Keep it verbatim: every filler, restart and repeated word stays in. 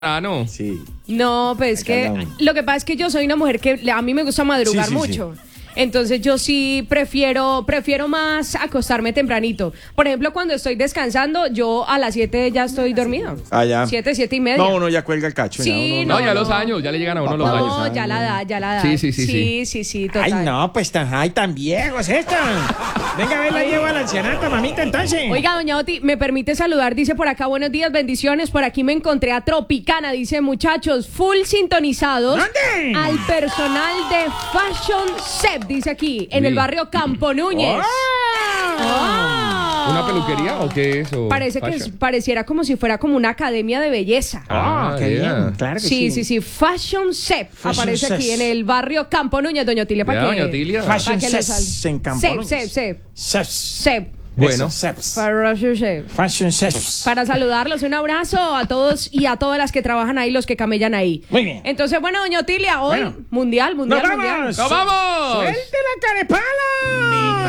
Ah, no. Sí. No, pues es que lo que pasa es que yo soy una mujer que le- a mí me gusta madrugar Sí, sí, mucho. Entonces yo sí prefiero prefiero más acostarme tempranito. Por ejemplo, cuando estoy descansando, yo a las siete ya estoy dormida. Ah, ya. siete, siete y media. No, uno ya cuelga el cacho. Sí, ya, uno- No, ya no. los años, ya le llegan a uno los Papá, años. No, ya la da, ya la da. Sí, sí, sí, Sí, sí. sí, sí, total. Ay, no, pues tan, ay, tan viejos estos. Venga, a ver, la llevo al ancianato, mamita, entonces. Oiga, doña Oti, me permite saludar, dice por acá, buenos días, bendiciones, por aquí me encontré a Tropicana, dice, muchachos, full sintonizados. ¿Dónde? Al personal de Fashion Sep, dice aquí, en Sí. el barrio Campo Núñez. Ah. ¿Una peluquería o qué es? o Parece que es- fashion? pareciera como si fuera como una academia de belleza. Ah, Ah, qué yeah. bien, claro que Sí, sí. sí, sí, Fashion Sep Fashion aparece aquí Sep. en el barrio Campo Núñez, doña Otilia, para Ya, que... doña Otilia. Fashion para que le Sets sal- en Campo Sep, Núñez. Sep, Sep, Seps. Sep. Bueno. Eso, Seps. Fashion Sep. Fashion Seps. Para saludarlos, un abrazo a todos y a todas las que trabajan ahí, los que camellan ahí. Muy bien. Entonces, bueno, doña Otilia, hoy Bueno. mundial, mundial, ¡Nos mundial. vamos! ¡Nos vamos! ¡Suelte la carepala!